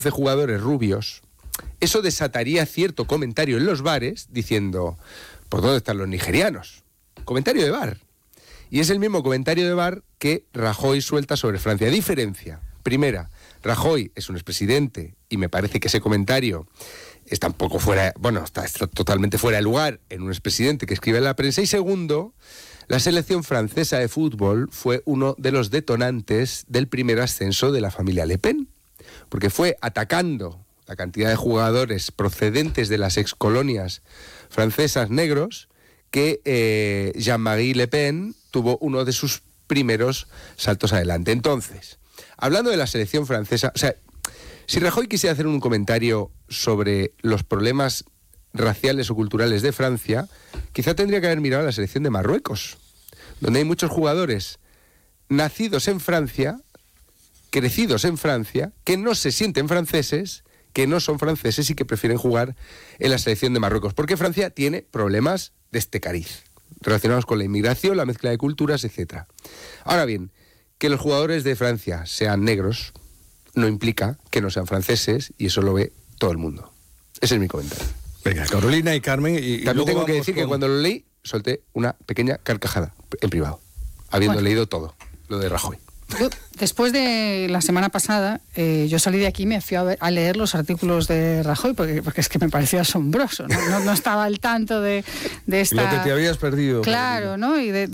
de jugadores rubios, eso desataría cierto comentario en los bares diciendo, ¿por dónde están los nigerianos? Comentario de bar. Y es el mismo comentario de bar que Rajoy suelta sobre Francia. Diferencia. Primera, Rajoy es un expresidente y me parece que ese comentario está un poco fuera, está totalmente fuera de lugar en un expresidente que escribe en la prensa. Y segundo, la selección francesa de fútbol fue uno de los detonantes del primer ascenso de la familia Le Pen, porque fue atacando la cantidad de jugadores procedentes de las excolonias francesas negros que Jean-Marie Le Pen tuvo uno de sus primeros saltos adelante. Entonces, hablando de la selección francesa, o sea, si Rajoy quisiera hacer un comentario sobre los problemas raciales o culturales de Francia, quizá tendría que haber mirado a la selección de Marruecos, donde hay muchos jugadores nacidos en Francia, crecidos en Francia, que no se sienten franceses, que no son franceses y que prefieren jugar en la selección de Marruecos, porque Francia tiene problemas de este cariz, relacionados con la inmigración, la mezcla de culturas, etc. Ahora bien, que los jugadores de Francia sean negros no implica que no sean franceses, y eso lo ve todo el mundo. Ese es mi comentario. Venga, Carolina y Carmen. Y también tengo que decir que cuando lo leí, solté una pequeña carcajada en privado, habiendo leído todo lo de Rajoy. Yo, después de la semana pasada, yo salí de aquí y me fui a leer los artículos de Rajoy, porque es que me parecía asombroso, no estaba al tanto de esta... Lo que te habías perdido. Claro, ¿no? Y de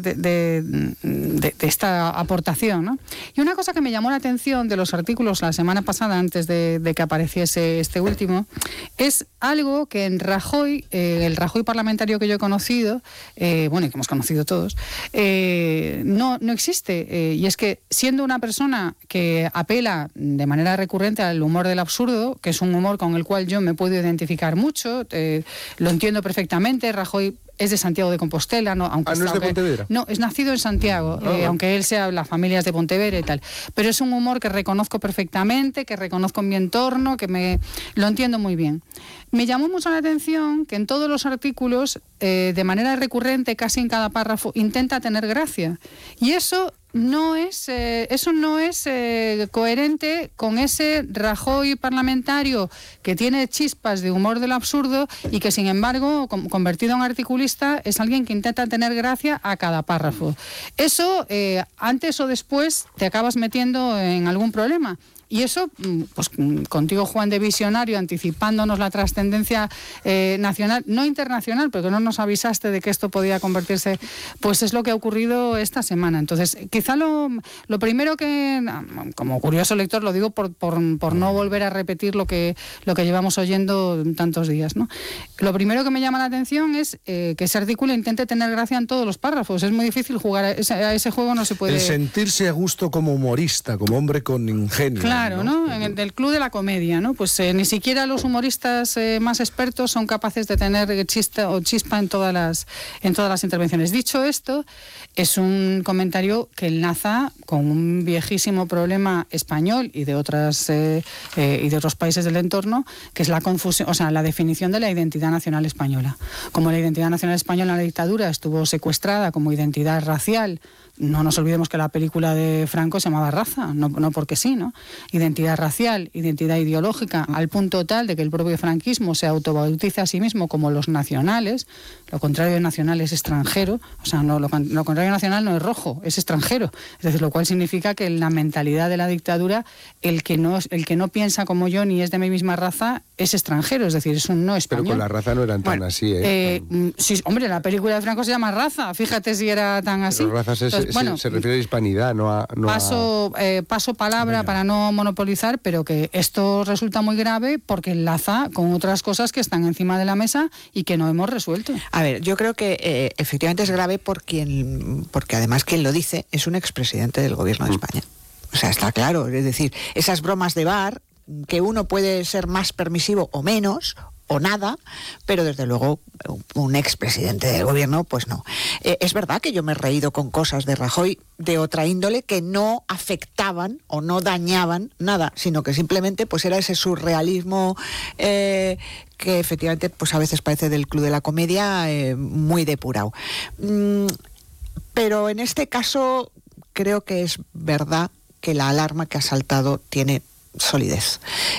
esta aportación, ¿no? Y una cosa que me llamó la atención de los artículos la semana pasada, antes de que apareciese este último, es algo que en Rajoy, el Rajoy parlamentario que yo he conocido, y que hemos conocido todos, no existe, y es que siendo una persona que apela de manera recurrente al humor del absurdo, que es un humor con el cual yo me puedo identificar mucho, lo entiendo perfectamente. Rajoy es de Santiago de Compostela, ¿no? ¿No es de Pontevedra? No, es nacido en Santiago, aunque él sea, la familia es de Pontevedra y tal. Pero es un humor que reconozco perfectamente, que reconozco en mi entorno, lo entiendo muy bien. Me llamó mucho la atención que en todos los artículos, de manera recurrente, casi en cada párrafo, intenta tener gracia. Y eso no es coherente con ese Rajoy parlamentario que tiene chispas de humor del absurdo y que, sin embargo, convertido en articulista, es alguien que intenta tener gracia a cada párrafo. Eso, antes o después, te acabas metiendo en algún problema. Y eso, pues contigo, Juan, de visionario, anticipándonos la trascendencia nacional, no internacional, porque no nos avisaste de que esto podía convertirse, pues es lo que ha ocurrido esta semana. Entonces, quizá lo primero que, como curioso lector, lo digo por no volver a repetir lo que llevamos oyendo tantos días, ¿no? Lo primero que me llama la atención es que ese artículo intente tener gracia en todos los párrafos. Es muy difícil jugar a ese juego, no se puede... El sentirse a gusto como humorista, como hombre con ingenio. Claro, ¿no? En el club de la comedia, ¿no? Pues ni siquiera los humoristas más expertos son capaces de tener chispa en todas las intervenciones. Dicho esto, es un comentario que enlaza con un viejísimo problema español y de otros países del entorno, que es la confusión, o sea, la definición de la identidad nacional española. Como la identidad nacional española en la dictadura estuvo secuestrada como identidad racial, no nos olvidemos que la película de Franco se llamaba Raza, no porque sí, ¿no? Identidad racial, identidad ideológica, al punto tal de que el propio franquismo se autobautiza a sí mismo como los nacionales. Lo contrario de nacional es extranjero, o sea, lo contrario de nacional no es rojo, es extranjero. Es decir, lo cual significa que en la mentalidad de la dictadura, el que no piensa como yo ni es de mi misma raza es extranjero, es decir, es un no español. Pero con la raza no eran tan así, ¿eh? Sí, hombre, la película de Franco se llama Raza, fíjate si era tan así. Pero raza se refiere a hispanidad, paso palabra para no monopolizar, pero que esto resulta muy grave porque enlaza con otras cosas que están encima de la mesa y que no hemos resuelto. A ver, yo creo que efectivamente es grave porque además quien lo dice es un expresidente del gobierno de España. O sea, está claro, es decir, esas bromas de bar, que uno puede ser más permisivo o menos, o nada, pero desde luego un expresidente del gobierno, pues no. Es verdad que yo me he reído con cosas de Rajoy de otra índole que no afectaban o no dañaban nada, sino que simplemente pues era ese surrealismo que efectivamente pues a veces parece del club de la comedia muy depurado. Pero en este caso creo que es verdad que la alarma que ha saltado tiene solidez.